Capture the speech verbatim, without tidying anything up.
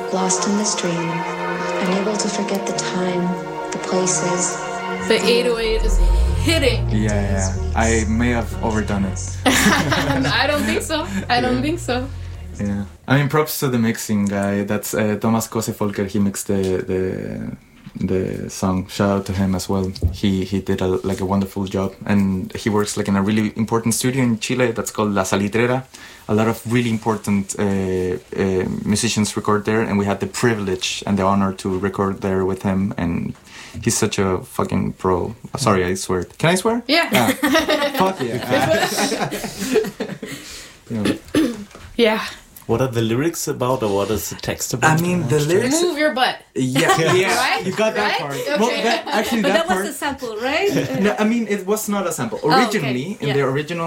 lost in this dream, unable to forget the time, the places. The eight oh eight is hitting. Yeah, yeah. I may have overdone it. I don't think so. I don't Yeah. think so. Yeah. I mean, props to the mixing guy. That's uh, Thomas Kosefolker. He mixed the the the song. Shout out to him as well. He he did a, like a wonderful job, and he works like in a really important studio in Chile that's called La Salitrera. A lot of really important uh, uh, musicians record there, and we had the privilege and the honor to record there with him. And he's such a fucking pro. Sorry, I swear. Can I swear? Yeah. Ah. Fuck yeah. Yeah. Yeah. What are the lyrics about, or what is the text about? I mean, the lyrics. Move your butt. Yeah, yeah. Right? You got that Right? part. Okay. Well, that, actually, But that, that part. was a sample, right? No, I mean, it was not a sample. okay. Originally, in Yeah. the original